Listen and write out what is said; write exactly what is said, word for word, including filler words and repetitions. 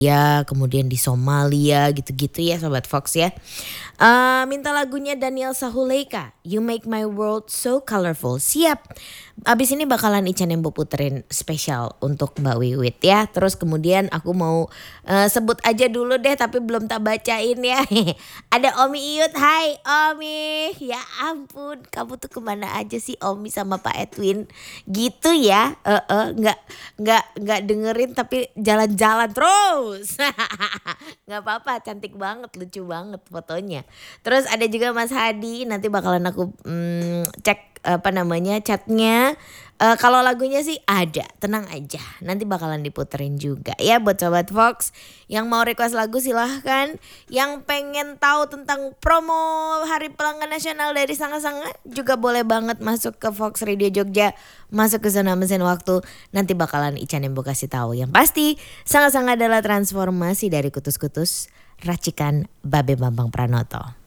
Ya, kemudian di Somalia gitu-gitu ya Sobat Fox ya. Eee, minta lagunya Daniel Sahuleka, You Make My World So Colorful. Siap, abis ini bakalan Ica Nembo puterin spesial untuk Mbak Wiwit ya. Terus kemudian aku mau, eee, sebut aja dulu deh tapi belum tak bacain ya. Ada Omi Iyut, hai Omi. Ya ampun kamu tuh kemana aja sih Omi sama Pak Edwin, gitu ya? Heeh, nggak nggak nggak dengerin tapi jalan-jalan terus. Nggak apa-apa, cantik banget, lucu banget fotonya. Terus ada juga Mas Hadi, nanti bakalan aku, mmm, cek apa namanya, chat-nya. Eee, kalau lagunya sih ada, tenang aja, nanti bakalan diputerin juga ya buat Sobat Fox. Yang mau request lagu silahkan, yang pengen tahu tentang promo Hari Pelanggan Nasional dari Sanga-Sanga juga boleh banget masuk ke Fox Radio Jogja, masuk ke zona mesin waktu, nanti bakalan Ica Nembo kasih tahu. Yang pasti Sanga-Sanga adalah transformasi dari kutus-kutus racikan Babe Bambang Pranoto.